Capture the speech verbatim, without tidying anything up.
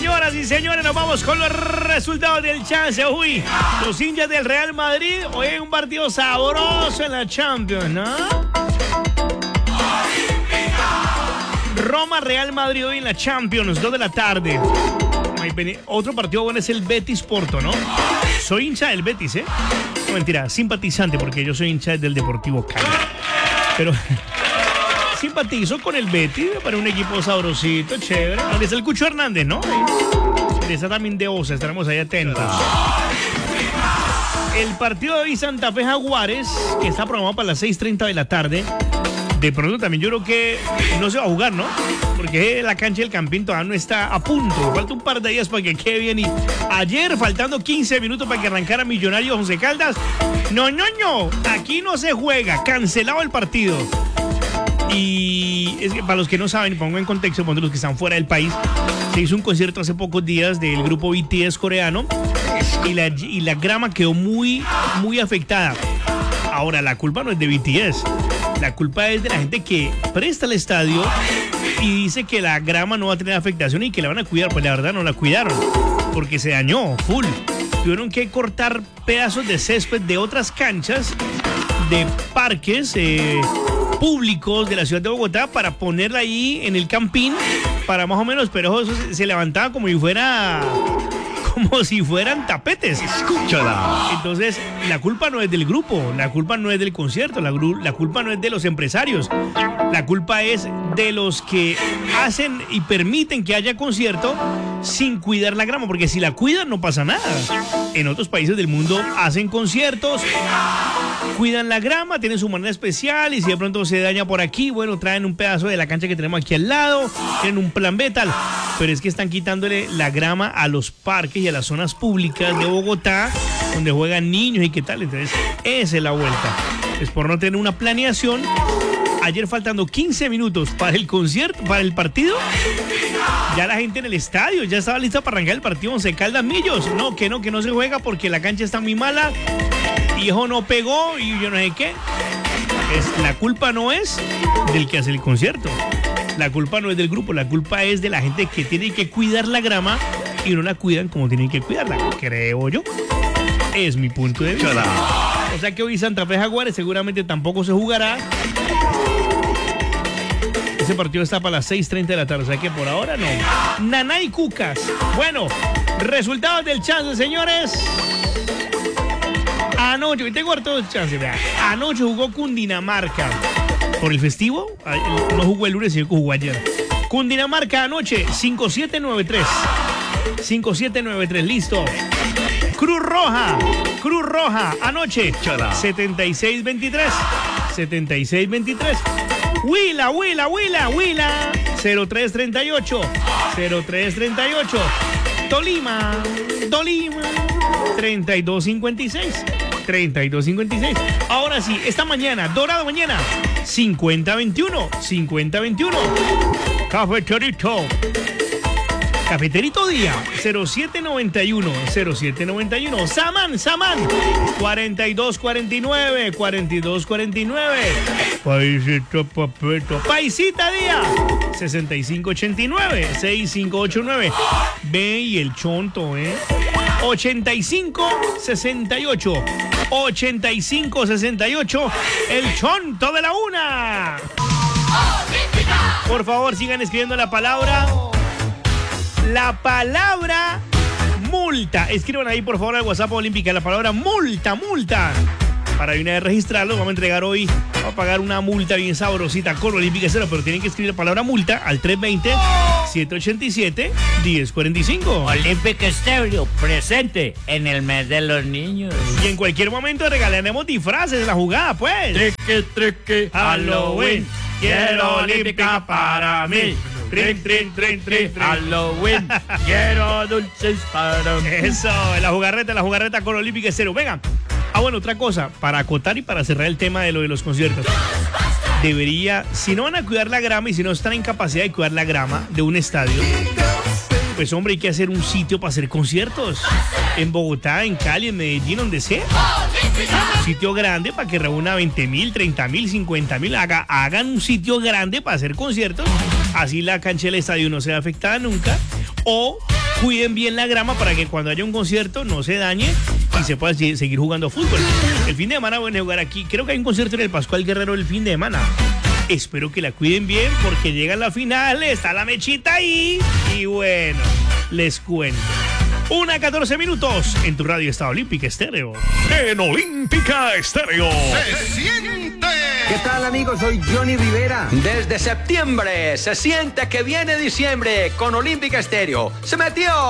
Señoras y señores, nos vamos con los resultados del chance. Uy, los hinchas del Real Madrid hoy hay un partido sabroso en la Champions, ¿no? Roma Real Madrid hoy en la Champions, dos de la tarde. Otro partido bueno es el Betis Porto, ¿no? Soy hincha del Betis, ¿eh? No, mentira, simpatizante, porque yo soy hincha del Deportivo Cali. Pero simpatizo con el Betis para un equipo sabrosito, chévere. Donde está el Cucho Hernández, ¿no? Donde está también de Osa, estaremos ahí atentos. El partido de hoy Santa Fe Jaguares, que está programado para las seis treinta de la tarde. De pronto también yo creo que no se va a jugar, ¿no? Porque la cancha del Campín todavía no está a punto. Falta un par de días para que quede bien. Y ayer, faltando quince minutos para que arrancara Millonarios Once Caldas. No, no, no. Aquí no se juega. Cancelado el partido. Y es que para los que no saben, pongo en contexto, para los que están fuera del país, se hizo un concierto hace pocos días del grupo B T S coreano. Y la, y la grama quedó muy, muy afectada. Ahora, la culpa no es de B T S. La culpa es de la gente que presta el estadio y dice que la grama no va a tener afectación y que la van a cuidar. Pues la verdad no la cuidaron porque se dañó full. Tuvieron que cortar pedazos de césped de otras canchas, de parques eh, públicos de la ciudad de Bogotá para ponerla ahí en el Campín para más o menos, pero eso se, se levantaba como si fuera... como si fueran tapetes. Escúchala. Entonces, la culpa no es del grupo, la culpa no es del concierto, la, la culpa no es de los empresarios, la culpa es de los que hacen y permiten que haya concierto sin cuidar la grama, porque si la cuidan no pasa nada. En otros países del mundo hacen conciertos, cuidan la grama, tienen su manera especial y si de pronto se daña por aquí, bueno, traen un pedazo de la cancha que tenemos aquí al lado, tienen un plan B tal, pero es que están quitándole la grama a los parques y a las zonas públicas de Bogotá donde juegan niños y qué tal. Entonces esa es la vuelta, es por no tener una planeación. Ayer faltando quince minutos para el concierto, para el partido, ya la gente en el estadio ya estaba lista para arrancar el partido. Once Caldas Millos, no, que no, que no se juega porque la cancha está muy mala y eso no pegó y yo no sé qué. Es, la culpa no es del que hace el concierto, la culpa no es del grupo, la culpa es de la gente que tiene que cuidar la grama y no la cuidan como tienen que cuidarla, creo yo. Es mi punto de vista. O sea que hoy Santa Fe Jaguares seguramente tampoco se jugará. Ese partido está para las seis treinta de la tarde, o sea que por ahora no. Naná y Cucas. Bueno, resultados del chance, señores. Anoche, hoy tengo hartos chances, ¿verdad? Anoche jugó Cundinamarca. Por el festivo, no jugó el lunes, sino que jugó ayer. Cundinamarca anoche, cinco siete nueve tres. cinco siete nueve tres, listo. Cruz Roja, Cruz Roja, anoche, setenta y seis veintitrés. setenta y seis veintitrés. Huila, Huila, Huila, Huila, cero tres treinta y ocho. cero tres treinta y ocho. Tolima, Tolima, treinta y dos cincuenta y seis. treinta y dos cincuenta y seis. Ahora sí, esta mañana, Dorado mañana, cincuenta veintiuno. cincuenta veintiuno. Cafeterito. Cafeterito Día, cero siete noventa y uno. cero siete noventa y uno. Saman, Saman, cuarenta y dos cuarenta y nueve. cuarenta y dos cuarenta y nueve. Paisito, papito. Paisita Día, sesenta y cinco ochenta y nueve. sesenta y cinco ochenta y nueve. Ve y el chonto, ¿eh? ochenta y cinco sesenta y ocho. ochenta y cinco sesenta y ocho. El chonto de la una. Por favor, sigan escribiendo la palabra. La palabra multa. Escriban ahí, por favor, al WhatsApp Olímpica la palabra multa, multa. Para de una vez registrarlo, vamos a entregar hoy, vamos a pagar una multa bien sabrosita con Olímpica Cero, pero tienen que escribir la palabra multa al tres veinte, siete ochenta y siete, diez cuarenta y cinco. Olímpica Estéreo, presente en el mes de los niños. Y en cualquier momento regalaremos disfraces de la jugada, pues. Triqui, triqui, Halloween, quiero Olímpica para mí. Trin, trin, trin, trin, Halloween, quiero dulces para mí. Eso, la jugarreta, la jugarreta con Olímpica Cero. Venga. Ah, bueno, otra cosa, para acotar y para cerrar el tema de lo de los conciertos. Debería, si no van a cuidar la grama y si no están en capacidad de cuidar la grama de un estadio, pues hombre, hay que hacer un sitio para hacer conciertos. En Bogotá, en Cali, en Medellín, donde sea. Un sitio grande para que reúna veinte mil, treinta mil, cincuenta mil. Haga, hagan un sitio grande para hacer conciertos. Así la cancha del estadio no se ve afectada nunca. O cuiden bien la grama para que cuando haya un concierto no se dañe y se pueda seguir jugando fútbol. El fin de semana van a jugar aquí. Creo que hay un concierto en el Pascual Guerrero el fin de semana. Espero que la cuiden bien porque llega la final, está la mechita ahí y bueno, les cuento. Una catorce minutos en tu radio Estado Olímpica Estéreo. En Olímpica Estéreo. ¡Se siente! ¿Qué tal, amigos? Soy Johnny Rivera. Desde septiembre se siente que viene diciembre con Olímpica Estéreo. ¡Se metió!